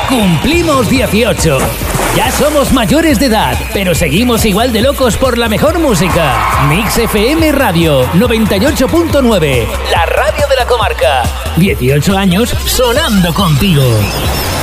Cumplimos 18. Ya somos mayores de edad, pero seguimos igual de locos por la mejor música. Mix FM Radio 98.9, la radio de la comarca. 18 años sonando contigo.